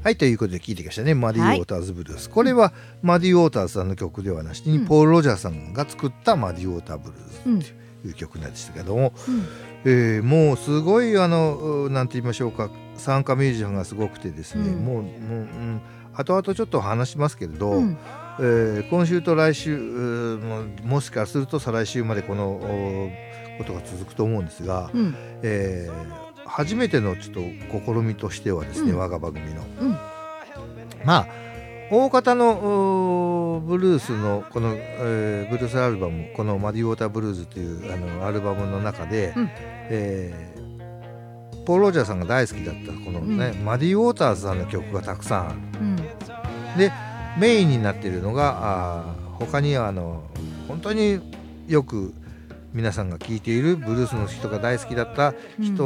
はい、ということで聴いてきましたね、マディ・ウォーターズ・ブルース。これはマディ・ウォーターズさんの曲ではなしに、ポール・ロジャーさんが作ったマディ・ウォーター・ブルーズという曲なんでしたけども、もうすごいなんて言いましょうか、参加ミュージシャンがすごくてですね、後々ちょっと話しますけれど、今週と来週、もしかすると再来週までこのことが続くと思うんですが、初めてのちょっと試みとしてはですね、我が番組の、まあ大方のブルースのこの、ブルースアルバム、このマディ・ウォーター・ブルーズというアルバムの中で、ポール・ロジャーさんが大好きだったこのね、マディ・ウォーターズさんの曲がたくさんある、でメインになっているのが他には本当によく皆さんが聴いているブルースの人が大好きだった人